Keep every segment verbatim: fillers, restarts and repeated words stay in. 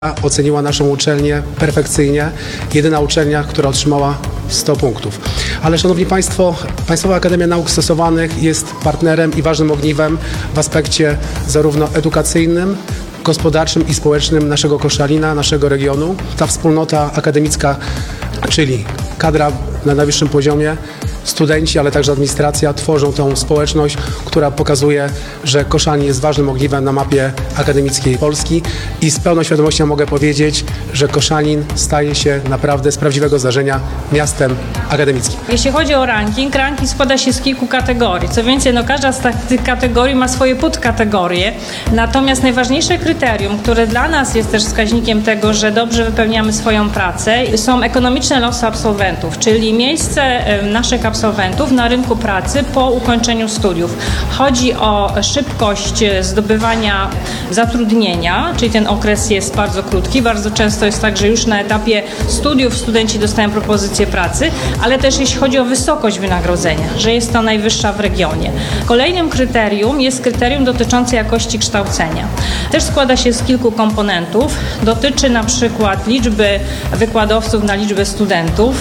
Oceniła naszą uczelnię perfekcyjnie. Jedyna uczelnia, która otrzymała sto punktów. Ale szanowni Państwo, Państwowa Akademia Nauk Stosowanych jest partnerem i ważnym ogniwem w aspekcie zarówno edukacyjnym, gospodarczym i społecznym naszego Koszalina, naszego regionu. Ta wspólnota akademicka, czyli kadra na najwyższym poziomie, studenci, ale także administracja tworzą tą społeczność, która pokazuje, że Koszalin jest ważnym ogniwem na mapie akademickiej Polski i z pełną świadomością mogę powiedzieć, że Koszalin staje się naprawdę z prawdziwego zdarzenia miastem akademickim. Jeśli chodzi o ranking, ranking składa się z kilku kategorii. Co więcej, no każda z tych kategorii ma swoje podkategorie. Natomiast najważniejsze kryterium, które dla nas jest też wskaźnikiem tego, że dobrze wypełniamy swoją pracę, są ekonomiczne losy absolwentów, czyli miejsce naszych absolwentów na rynku pracy po ukończeniu studiów. Chodzi o szybkość zdobywania zatrudnienia, czyli ten okres jest bardzo krótki. Bardzo często jest tak, że już na etapie studiów studenci dostają propozycję pracy, ale też jeśli chodzi o wysokość wynagrodzenia, że jest to najwyższa w regionie. Kolejnym kryterium jest kryterium dotyczące jakości kształcenia. Też składa się z kilku komponentów. Dotyczy na przykład liczby wykładowców na liczbę studentów.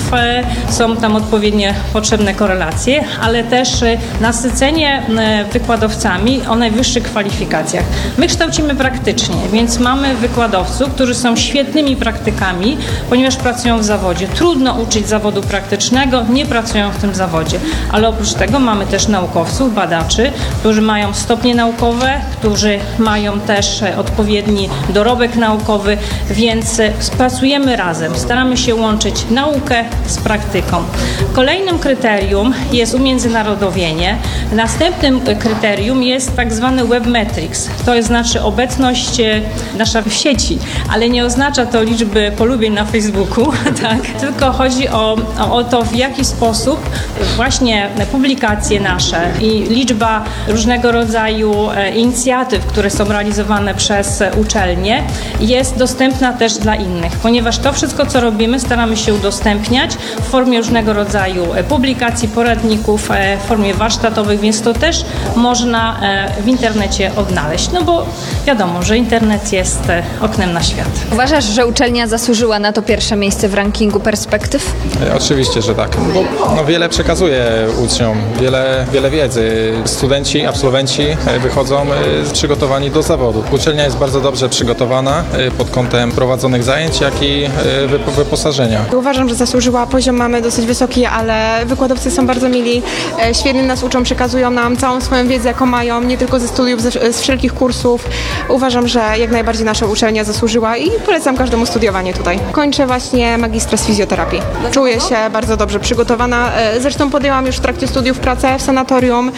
Są tam odpowiednie potrzebne korelacje, ale też nasycenie wykładowcami o najwyższych kwalifikacjach. My kształcimy praktycznie, więc mamy wykładowców, którzy są świetnymi praktykami, ponieważ pracują w zawodzie. Trudno uczyć zawodu praktycznego, nie pracują w tym zawodzie. Ale oprócz tego mamy też naukowców, badaczy, którzy mają stopnie naukowe, którzy mają też odpowiedni dorobek naukowy, więc pracujemy razem. Staramy się łączyć naukę z praktyką. Kolejnym kryterium jest umiędzynarodowienie. Następnym kryterium jest tak zwany web metrics. To jest znaczy obecność nasza w sieci, ale nie oznacza to liczby polubień na Facebooku, tak? Tylko chodzi o, o to, w jaki sposób właśnie publikacje nasze i liczba różnego rodzaju inicjatyw, które są realizowane przez uczelnie, jest dostępna też dla innych, ponieważ to wszystko, co robimy, staramy się udostępniać w formie różnego rodzaju publikacji, poradników, w formie warsztatowych, więc to też można w internecie odnaleźć, no bo wiadomo, że internet jest oknem na świat. Uważasz, że uczelnia zasłużyła na to pierwsze miejsce w rankingu perspektyw? E, oczywiście, że tak, bo no, wiele przekazuje uczniom, wiele, wiele wiedzy. Studenci, absolwenci wychodzą przygotowani do zawodu. Uczelnia jest bardzo dobrze przygotowana pod kątem prowadzonych zajęć, jak i wyposażenia. Uważam, że zasłużyła. Poziom mamy dosyć wysoki, ale wykładowcy są bardzo mili, świetnie nas uczą, przekazują nam całą swoją wiedzę, jaką mają, nie tylko ze studiów, ze, z wszelkich kursów. Uważam, że jak najbardziej nasza uczelnia zasłużyła i polecam każdemu studiowanie tutaj. Kończę właśnie magistra z fizjoterapii. Czuję się bardzo dobrze przygotowana. Zresztą podjęłam już w trakcie studiów pracę w sanatorium,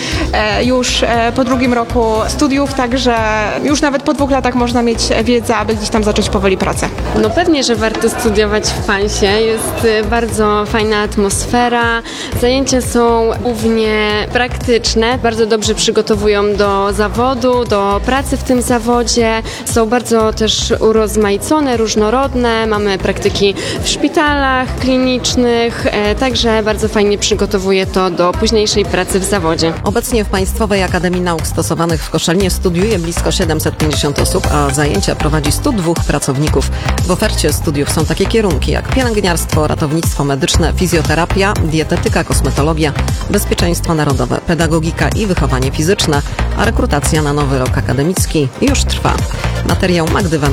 już po drugim roku studiów, także już nawet po dwóch latach można mieć wiedzę, aby gdzieś tam zacząć powoli pracę. No pewnie, że warto studiować w Fansie. Jest bardzo fajna atmosfera. Zajęcia są głównie praktyczne, bardzo dobrze przygotowują do zawodu, do pracy w tym zawodzie. Są bardzo też urozmaicone, różnorodne. Mamy praktyki w szpitalach klinicznych, także bardzo fajnie przygotowuje to do późniejszej pracy w zawodzie. Obecnie w Państwowej Akademii Nauk Stosowanych w Koszalinie studiuje blisko siedemset pięćdziesiąt osób, a zajęcia prowadzi stu dwóch pracowników. W ofercie studiów są takie kierunki jak pielęgniarstwo, ratownictwo medyczne, fizjoterapia, dietetyka, kosmetologia, bezpieczeństwo narodowe, pedagogika i wychowanie fizyczne, a rekrutacja na nowy rok akademicki już trwa. Materiał Magdy Van